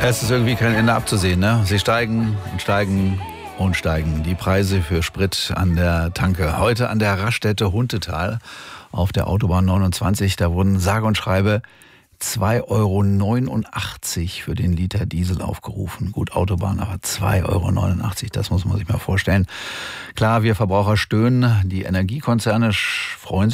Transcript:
Es ist irgendwie kein Ende abzusehen, ne? Sie steigen und steigen und steigen. Die Preise für Sprit an der Tanke. Heute an der Raststätte Huntetal auf der Autobahn 29. Da wurden sage und schreibe 2,89 € für den Liter Diesel aufgerufen. Gut, Autobahn, aber 2,89 €, das muss man sich mal vorstellen. Klar, wir Verbraucher stöhnen, die Energiekonzerne freuen sich